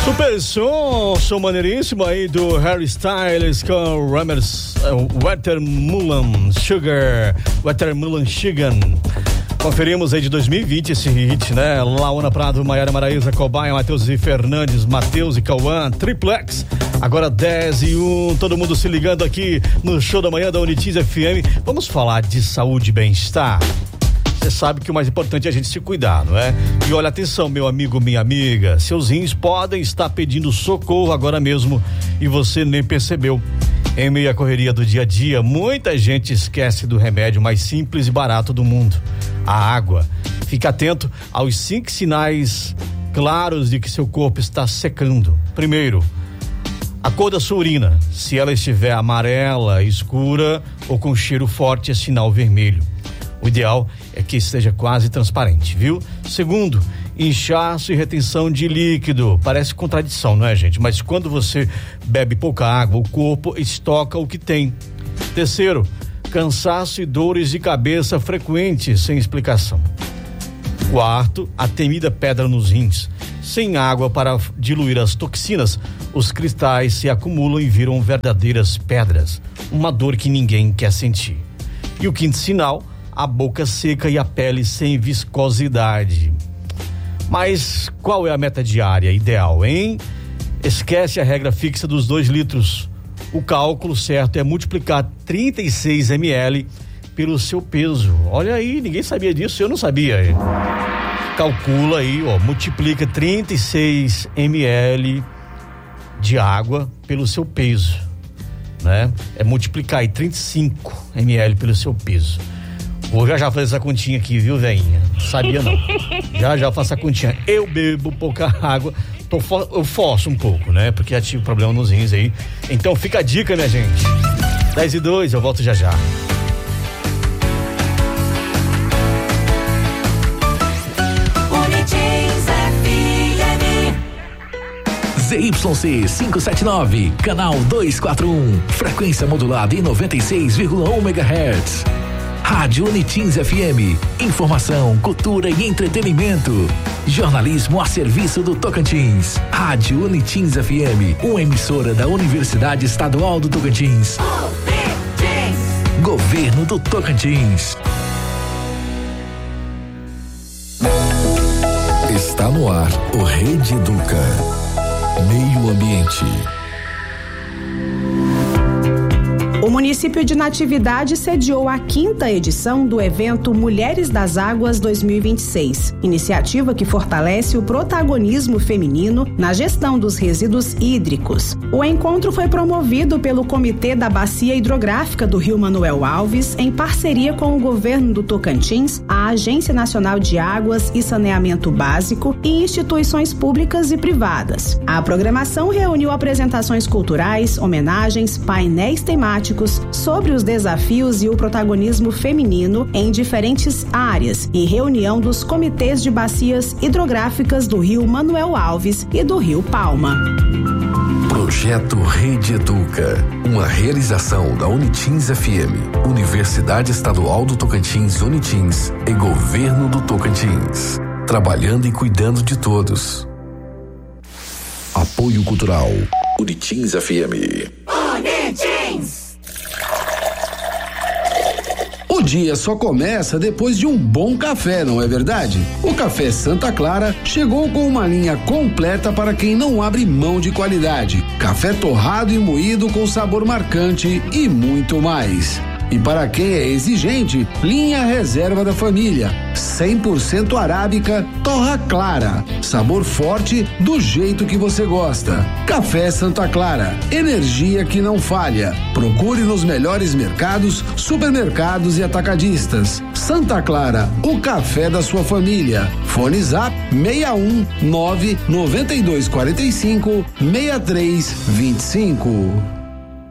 Super som maneiríssimo aí do Harry Styles com Watermelon Sugar. Conferimos aí de 2020 esse hit, né? Laona Prado, Maiara Maraíza, Cobaia, Matheus e Fernandes, Matheus e Cauã, Triplex. Agora 10:01, todo mundo se ligando aqui no Show da Manhã da Unitiz FM. Vamos falar de saúde e bem-estar. Você sabe que o mais importante é a gente se cuidar, não é? E olha, atenção, meu amigo, minha amiga, seus rins podem estar pedindo socorro agora mesmo e você nem percebeu. Em meio à correria do dia a dia, muita gente esquece do remédio mais simples e barato do mundo, a água. Fique atento aos 5 sinais claros de que seu corpo está secando. Primeiro, a cor da sua urina. Se ela estiver amarela, escura ou com cheiro forte, é sinal vermelho. O ideal é que esteja quase transparente, viu? Segundo, inchaço e retenção de líquido. Parece contradição, não é, gente? Mas quando você bebe pouca água, o corpo estoca o que tem. Terceiro, cansaço e dores de cabeça frequentes, sem explicação. Quarto, a temida pedra nos rins. Sem água para diluir as toxinas, os cristais se acumulam e viram verdadeiras pedras. Uma dor que ninguém quer sentir. E o quinto sinal, a boca seca e a pele sem viscosidade. Mas qual é a meta diária ideal, hein? Esquece a regra fixa dos 2 litros. O cálculo certo é multiplicar 36 ml pelo seu peso. Olha aí, ninguém sabia disso, eu não sabia. Calcula aí, ó, multiplica 36 ml de água pelo seu peso, né? É multiplicar aí 35 ml pelo seu peso. Vou já fazer essa continha aqui, viu, velhinha? Sabia não. Já faço a continha. Eu bebo pouca água, eu forço um pouco, né? Porque tive problema nos rins aí. Então fica a dica, minha gente. 10:02, eu volto já. ZYC 579, canal 241, frequência modulada em 96,1 MHz. Rádio Unitiz FM, informação, cultura e entretenimento. Jornalismo a serviço do Tocantins. Rádio Unitiz FM, uma emissora da Universidade Estadual do Tocantins. Governo do Tocantins. Está no ar o Rede Educa. Meio Ambiente. O município de Natividade sediou a 5ª edição do evento Mulheres das Águas 2026, iniciativa que fortalece o protagonismo feminino na gestão dos resíduos hídricos. O encontro foi promovido pelo Comitê da Bacia Hidrográfica do Rio Manuel Alves, em parceria com o governo do Tocantins, a Agência Nacional de Águas e Saneamento Básico e instituições públicas e privadas. A programação reuniu apresentações culturais, homenagens, painéis temáticos sobre os desafios e o protagonismo feminino em diferentes áreas e reunião dos comitês de bacias hidrográficas do Rio Manuel Alves e do Rio Palma. Projeto Rede Educa, uma realização da Unitiz FM, Universidade Estadual do Tocantins, Unitiz e Governo do Tocantins, trabalhando e cuidando de todos. Apoio Cultural, Unitiz FM. Unitiz! O dia só começa depois de um bom café, não é verdade? O Café Santa Clara chegou com uma linha completa para quem não abre mão de qualidade. Café torrado e moído com sabor marcante e muito mais. E para quem é exigente, linha Reserva da Família, 100% arábica, torra clara, sabor forte do jeito que você gosta. Café Santa Clara, energia que não falha. Procure nos melhores mercados, supermercados e atacadistas. Santa Clara, o café da sua família. Fone Zap 61 99245 6325.